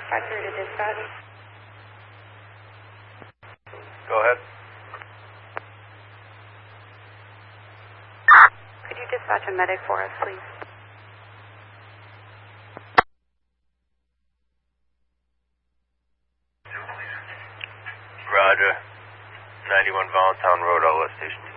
Back through to dispatch. Go ahead. Could you dispatch a medic for us, please? Roger. 91 Valentine Road, outlet station.